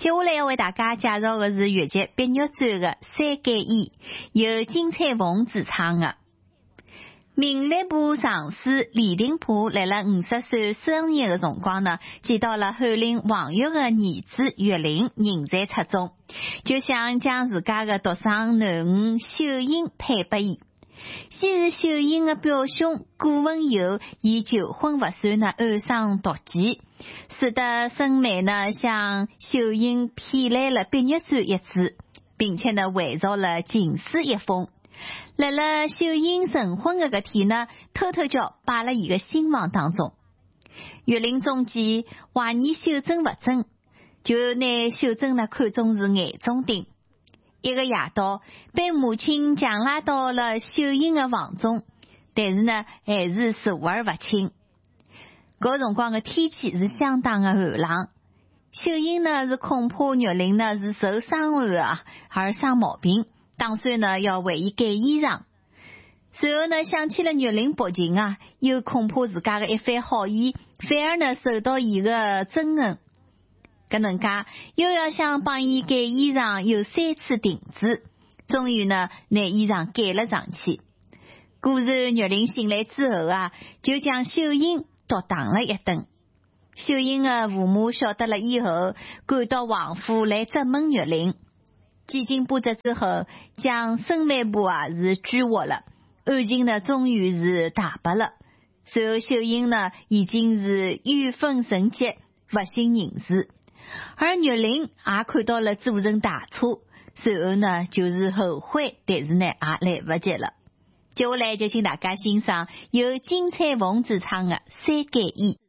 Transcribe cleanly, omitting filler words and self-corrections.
接下来要为大家介绍的是越剧《芈月传》的三改演，由金彩凤主唱的。明律部上司李定甫来了50岁生日的辰光呢，见到了翰林王岳的儿子岳林人才出众，就想将自家的独生囡恩秀英配拨伊。先是秀英的表兄顾文友以求婚不遂呢暗生毒计，使得孙梅呢向秀英骗来了《芈月传》一纸，并且呢伪造了情书一封。来了秀英成婚的搿天呢，偷偷叫摆了伊个新房当中。岳林中见怀疑秀珍不真，就拿秀珍呢看中是眼中钉。一个夜到，被母亲强拉到了秀英的房中，但是呢还是坐而不清。搿辰光的天气是相当的寒冷，秀英呢是恐怕岳林呢是受伤寒啊而生毛病，打算呢要为伊改衣裳。随后呢想起了岳林薄情啊，又恐怕自家的一番好意反而呢受到伊的憎恨，搿能介又要想帮伊改衣裳，又3次停止，终于呢拿衣裳改了上去。果然岳林醒来之后啊，就将秀英毒打了一顿。秀英的父母晓得了以后，赶到王府来质问岳林，几经波折之后，将孙梅部啊是拘获了，案情呢终于是大白了。随后秀英呢已经是怨愤成疾，不省人事。而岳林也看到了做成大错，随后呢就是后悔，但是呢也来不及了。接下来就请大家欣赏由金彩凤主唱的三改演。